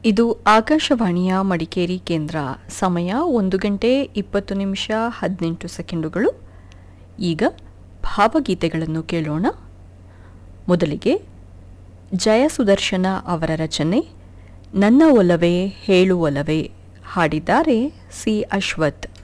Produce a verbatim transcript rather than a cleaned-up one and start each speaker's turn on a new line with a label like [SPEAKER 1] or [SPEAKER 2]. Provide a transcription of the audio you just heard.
[SPEAKER 1] ಇದು ಆಕಾಶವಾಣಿಯ ಮಡಿಕೇರಿ ಕೇಂದ್ರ. ಸಮಯ ಒಂದು ಗಂಟೆ ಇಪ್ಪತ್ತು ನಿಮಿಷ ಹದಿನೆಂಟು ಸೆಕೆಂಡುಗಳು. ಈಗ ಭಾವಗೀತೆಗಳನ್ನು ಕೇಳೋಣ. ಮೊದಲಿಗೆ ಜಯ ಸುದರ್ಶನ ಅವರ ರಚನೆ ನನ್ನ ಒಲವೇ ಹೇಳು ಒಲವೇ, ಹಾಡಿದ್ದಾರೆ ಸಿ ಅಶ್ವಥ್.